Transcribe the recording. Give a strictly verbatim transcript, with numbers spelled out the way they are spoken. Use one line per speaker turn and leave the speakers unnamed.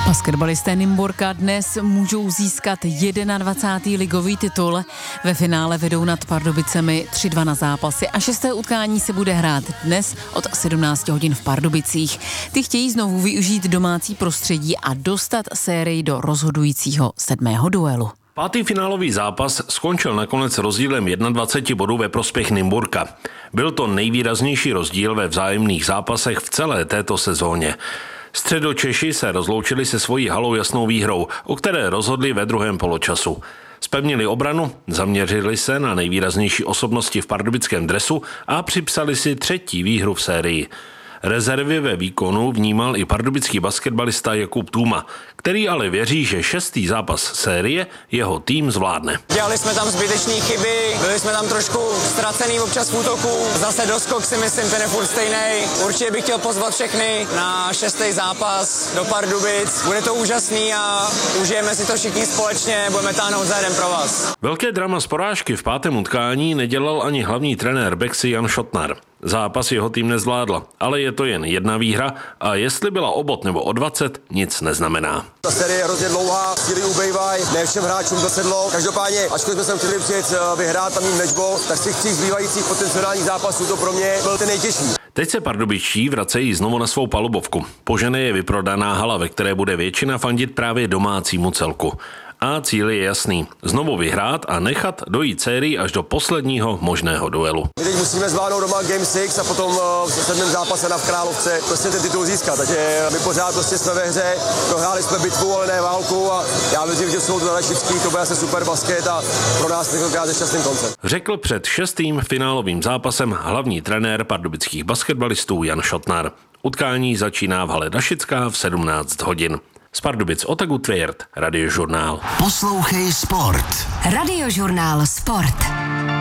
Basketbalisté Nymburka dnes můžou získat jednadvacátý ligový titul. Ve finále vedou nad Pardubicemi tři dva na zápasy a šesté utkání se bude hrát dnes od sedmnáct hodin v Pardubicích. Ty chtějí znovu využít domácí prostředí a dostat sérii do rozhodujícího sedmého duelu.
Pátý finálový zápas skončil nakonec rozdílem dvacet jedna bodů ve prospěch Nymburka. Byl to nejvýraznější rozdíl ve vzájemných zápasech v celé této sezóně. Středočeši se rozloučili se svojí halou jasnou výhrou, o které rozhodli ve druhém poločasu. Zpevnili obranu, zaměřili se na nejvýraznější osobnosti v pardubickém dresu a připsali si třetí výhru v sérii. Rezervy ve výkonu vnímal i pardubický basketbalista Jakub Tůma, který ale věří, že šestý zápas série jeho tým zvládne.
Dělali jsme tam zbytečné chyby, byli jsme tam trošku ztracený občas v útoku. Zase doskok si myslím, ten je furt stejnej. Určitě bych chtěl pozvat všechny na šestý zápas do Pardubic. Bude to úžasný a užijeme si to všichni společně, budeme táhnout za jeden pro vás.
Velké drama z porážky v pátém utkání nedělal ani hlavní trenér Bexy Jan Šotnar. Zápas jeho tým nezvládla, ale je to jen jedna výhra a jestli byla o bod nebo o dvacet, nic neznamená.
Ta série je hrozně dlouhá, síly ubejvají, ne všem hráčům to sedlo. Každopádně, ačkoliv jsme se chtěli přijet vyhrát tam mít matchball, tak z těch tří zbývajících potenciálních zápasů to pro mě byl ten nejtěžší.
Teď se Pardubičtí vracejí znovu na svou palubovku. Po ženě je vyprodaná hala, ve které bude většina fandit právě domácímu celku. A cíl je jasný. Znovu vyhrát a nechat dojít sérii až do posledního možného duelu.
My teď musíme zvládnout doma Game šest a potom v sedmém zápase na v Královce prostě ten titul získat. Takže my pořád prostě jsme ve hře, prohráli jsme bitvu, ale ne válku a já věřím, že jsou to Ralešický, to bude asi super basket a pro nás tentokrát je šťastným koncem.
Řekl před šestým finálovým zápasem hlavní trenér pardubických basketbalistů Jan Šotnar. Utkání začíná v hale Dašická v sedmnáct hodin. Z Pardubic Otagu Tvěrt, Radiožurnál.
Poslouchej sport.
Radiožurnál Sport.